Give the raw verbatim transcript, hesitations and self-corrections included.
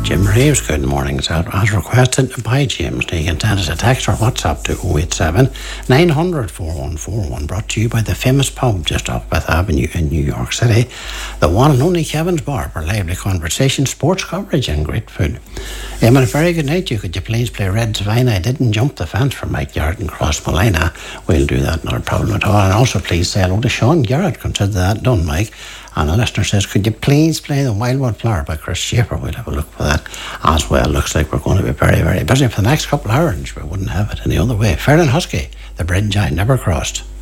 Jim Reeves, good morning. As requested by James, you can send us a text or WhatsApp to oh eight seven, nine hundred, four one four one, brought to you by the famous pub just off Beth Avenue in New York City. The one and only Kevin's Bar for lively conversation, sports coverage and great food. Um, and a very good night. You could you please play Red Savannah? I didn't jump the fence for Mike Garrett and Cross Molina. We'll do that, not a problem at all. And also please say hello to Sean Garrett. Consider that done, Mike. And a listener says, could you please play The Wildwood Flower by Chris Schaefer? We'll have a look for that as well. Looks like we're going to be very, very busy for the next couple of hours. We wouldn't have it any other way. Fair and Husky, the bridge I never crossed.